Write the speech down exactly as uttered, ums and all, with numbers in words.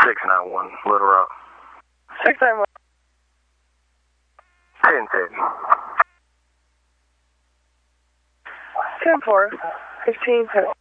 six nine one, Little Rock. six nine one. ten ten. ten four. fifteen.